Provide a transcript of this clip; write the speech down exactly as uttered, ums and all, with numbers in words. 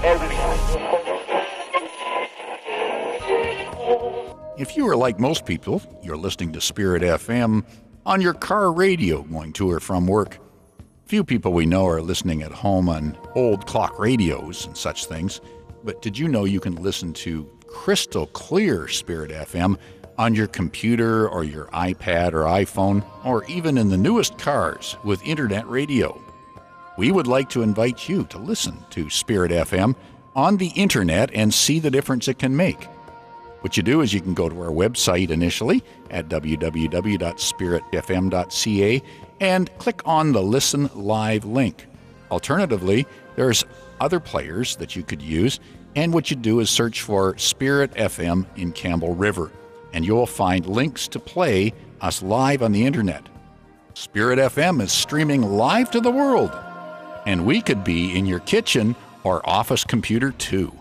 If you are like most people, you're listening to Spirit F M on your car radio going to or from work. Few people we know are listening at home on old clock radios and such things, but did you know you can listen to crystal clear Spirit F M on your computer or your iPad or iPhone, or even in the newest cars with internet radio? We would like to invite you to listen to Spirit F M on the internet and see the difference it can make. What you do is you can go to our website initially at w w w dot spirit f m dot c a and click on the Listen Live link. Alternatively, there's other players that you could use, and what you do is search for Spirit F M in Campbell River, and you'll find links to play us live on the internet. Spirit F M is streaming live to the world, and we could be in your kitchen or office computer too.